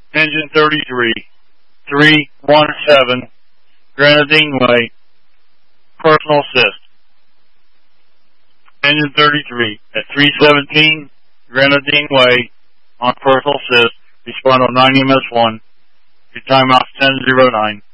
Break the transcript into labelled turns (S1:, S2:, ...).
S1: Engine 33, 317, Grenadine Way, personal assist. Engine 33 at 317, Grenadine Way, on personal assist, respond on 9 EMS1. Your timeout's 10:09.